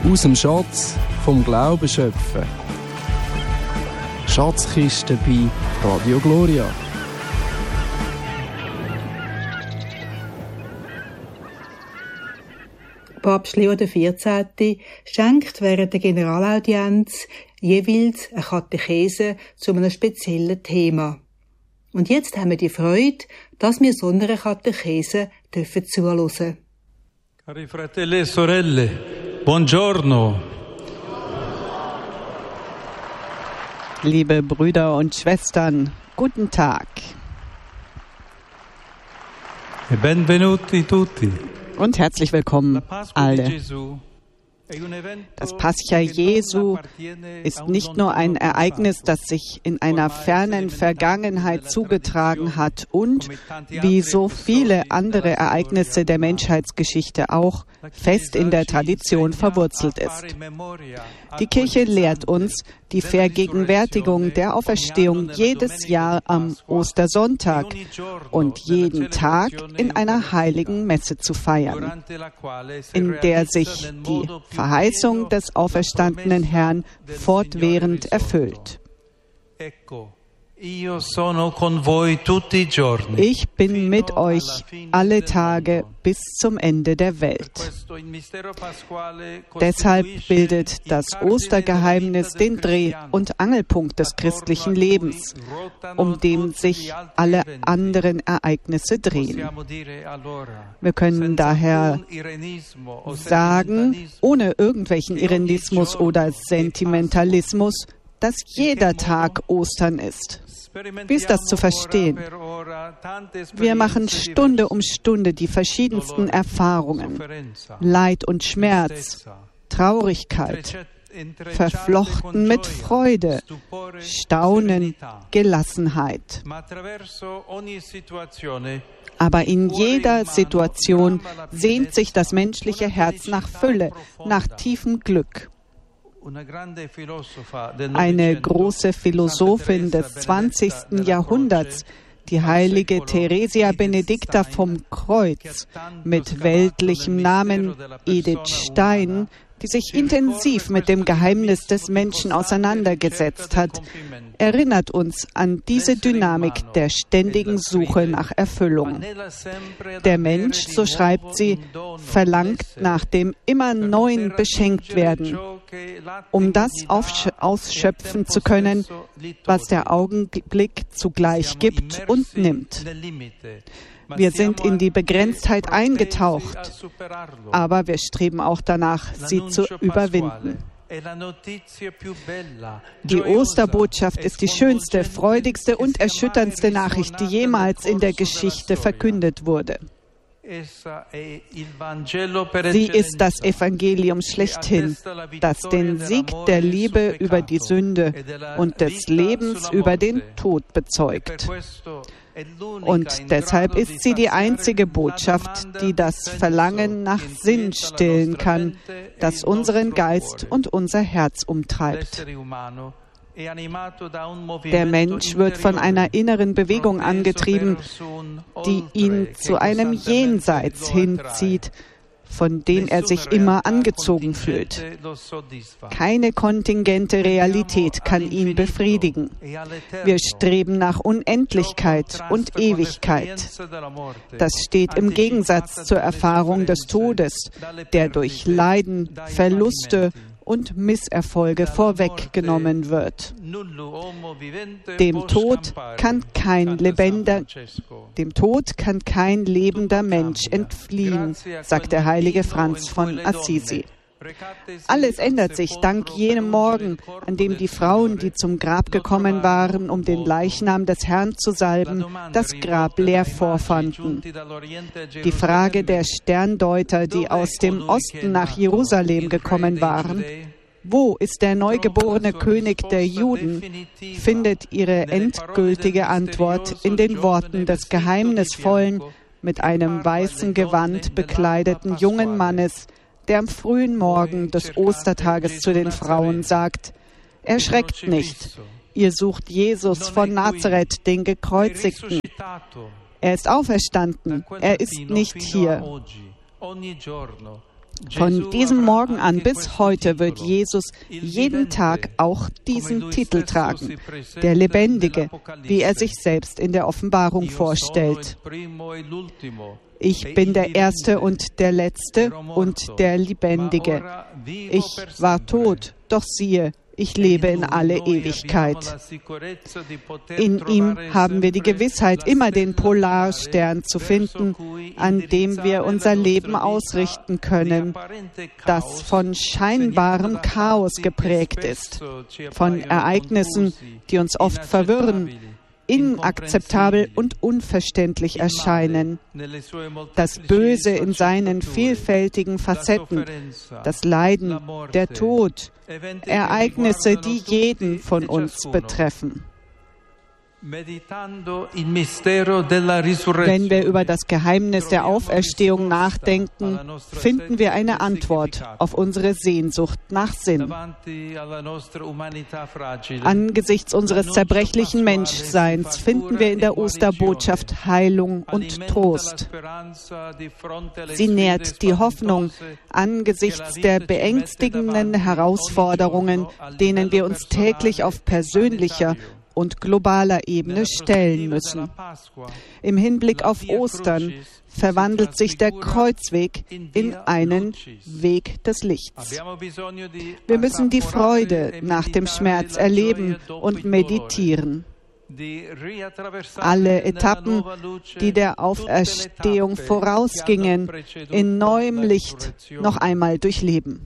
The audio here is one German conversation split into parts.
Aus dem Schatz vom Glauben schöpfen. Schatzkiste bei Radio Gloria. Papst Leo XIV. Schenkt während der Generalaudienz jeweils eine Katechese zu einem speziellen Thema. Und jetzt haben wir die Freude, dass wir so einer Katechese zuhören dürfen. Cari fratelli e sorelle, buongiorno. Liebe Brüder und Schwestern, guten Tag. E benvenuti tutti. Und herzlich willkommen alle. Das Pascha Jesu ist nicht nur ein Ereignis, das sich in einer fernen Vergangenheit zugetragen hat und, wie so viele andere Ereignisse der Menschheitsgeschichte auch, fest in der Tradition verwurzelt ist. Die Kirche lehrt uns, die Vergegenwärtigung der Auferstehung jedes Jahr am Ostersonntag und jeden Tag in einer heiligen Messe zu feiern, in der sich die Verheißung des auferstandenen Herrn fortwährend erfüllt. Ich bin mit euch alle Tage bis zum Ende der Welt. Deshalb bildet das Ostergeheimnis den Dreh- und Angelpunkt des christlichen Lebens, um den sich alle anderen Ereignisse drehen. Wir können daher sagen, ohne irgendwelchen Irenismus oder Sentimentalismus, dass jeder Tag Ostern ist. Wie ist das zu verstehen? Wir machen Stunde um Stunde die verschiedensten Erfahrungen. Leid und Schmerz, Traurigkeit, verflochten mit Freude, Staunen, Gelassenheit. Aber in jeder Situation sehnt sich das menschliche Herz nach Fülle, nach tiefem Glück. Eine große Philosophin des 20. Jahrhunderts, die heilige Theresia Benedicta vom Kreuz, mit weltlichem Namen Edith Stein, die sich intensiv mit dem Geheimnis des Menschen auseinandergesetzt hat, erinnert uns an diese Dynamik der ständigen Suche nach Erfüllung. Der Mensch, so schreibt sie, verlangt nach dem immer Neuen beschenkt werden, um das ausschöpfen zu können, was der Augenblick zugleich gibt und nimmt. Wir sind in die Begrenztheit eingetaucht, aber wir streben auch danach, sie zu überwinden. Die Osterbotschaft ist die schönste, freudigste und erschütterndste Nachricht, die jemals in der Geschichte verkündet wurde. Sie ist das Evangelium schlechthin, das den Sieg der Liebe über die Sünde und des Lebens über den Tod bezeugt. Und deshalb ist sie die einzige Botschaft, die das Verlangen nach Sinn stillen kann, das unseren Geist und unser Herz umtreibt. Der Mensch wird von einer inneren Bewegung angetrieben, die ihn zu einem Jenseits hinzieht, von dem er sich immer angezogen fühlt. Keine kontingente Realität kann ihn befriedigen. Wir streben nach Unendlichkeit und Ewigkeit. Das steht im Gegensatz zur Erfahrung des Todes, der durch Leiden, Verluste und Misserfolge vorweggenommen wird. Dem Tod kann kein lebender Mensch entfliehen, sagt der heilige Franz von Assisi. Alles ändert sich dank jenem Morgen, an dem die Frauen, die zum Grab gekommen waren, um den Leichnam des Herrn zu salben, das Grab leer vorfanden. Die Frage der Sterndeuter, die aus dem Osten nach Jerusalem gekommen waren, wo ist der neugeborene König der Juden, findet ihre endgültige Antwort in den Worten des geheimnisvollen, mit einem weißen Gewand bekleideten jungen Mannes, der am frühen Morgen des Ostertages zu den Frauen sagt: Erschreckt nicht, ihr sucht Jesus von Nazareth, den Gekreuzigten. Er ist auferstanden, er ist nicht hier. Von diesem Morgen an bis heute wird Jesus jeden Tag auch diesen Titel tragen, der Lebendige, wie er sich selbst in der Offenbarung vorstellt. Ich bin der Erste und der Letzte und der Lebendige. Ich war tot, doch siehe, ich lebe in alle Ewigkeit. In ihm haben wir die Gewissheit, immer den Polarstern zu finden, an dem wir unser Leben ausrichten können, das von scheinbarem Chaos geprägt ist, von Ereignissen, die uns oft verwirren, inakzeptabel und unverständlich erscheinen. Das Böse in seinen vielfältigen Facetten, das Leiden, der Tod, Ereignisse, die jeden von uns betreffen. Wenn wir über das Geheimnis der Auferstehung nachdenken, finden wir eine Antwort auf unsere Sehnsucht nach Sinn. Angesichts unseres zerbrechlichen Menschseins finden wir in der Osterbotschaft Heilung und Trost. Sie nährt die Hoffnung angesichts der beängstigenden Herausforderungen, denen wir uns täglich auf persönlicher und globaler Ebene stellen müssen. Im Hinblick auf Ostern verwandelt sich der Kreuzweg in einen Weg des Lichts. Wir müssen die Freude nach dem Schmerz erleben und meditieren. Alle Etappen, die der Auferstehung vorausgingen, in neuem Licht noch einmal durchleben.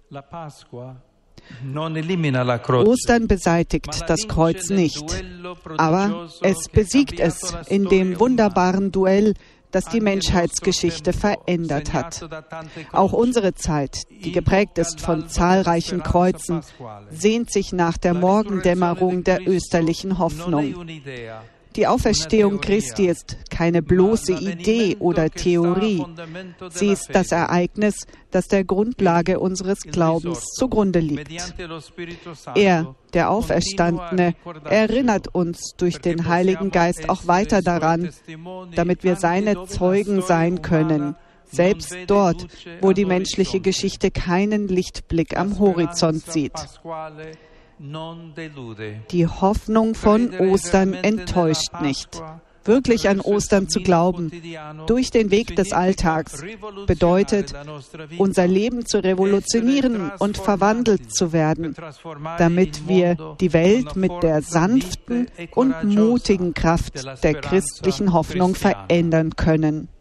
Ostern beseitigt das Kreuz nicht, aber es besiegt es in dem wunderbaren Duell, das die Menschheitsgeschichte verändert hat. Auch unsere Zeit, die geprägt ist von zahlreichen Kreuzen, sehnt sich nach der Morgendämmerung der österlichen Hoffnung. Die Auferstehung Christi ist keine bloße Idee oder Theorie. Sie ist das Ereignis, das der Grundlage unseres Glaubens zugrunde liegt. Er, der Auferstandene, erinnert uns durch den Heiligen Geist auch weiter daran, damit wir seine Zeugen sein können, selbst dort, wo die menschliche Geschichte keinen Lichtblick am Horizont sieht. Die Hoffnung von Ostern enttäuscht nicht. Wirklich an Ostern zu glauben, durch den Weg des Alltags, bedeutet, unser Leben zu revolutionieren und verwandelt zu werden, damit wir die Welt mit der sanften und mutigen Kraft der christlichen Hoffnung verändern können.